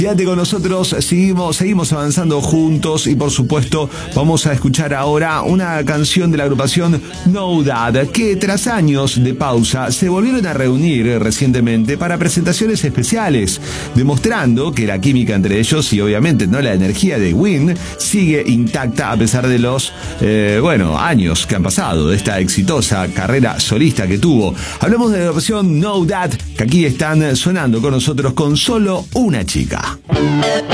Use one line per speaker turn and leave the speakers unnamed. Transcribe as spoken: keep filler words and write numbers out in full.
Quédate con nosotros, seguimos, seguimos avanzando juntos y por supuesto vamos a escuchar ahora una canción de la agrupación Know That, que tras años de pausa se volvieron a reunir recientemente para presentaciones especiales, demostrando que la química entre ellos y obviamente no la energía de Win sigue intacta a pesar de los eh, bueno años que han pasado de esta exitosa carrera solista que tuvo. Hablamos de la agrupación Know That, que aquí están sonando con nosotros con Solo una chica.